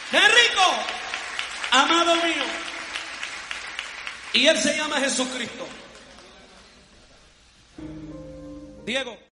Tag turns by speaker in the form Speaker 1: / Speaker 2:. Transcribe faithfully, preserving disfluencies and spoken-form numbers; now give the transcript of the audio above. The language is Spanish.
Speaker 1: ¡Qué rico! Amado mío. Y Él se llama Jesucristo. Diego.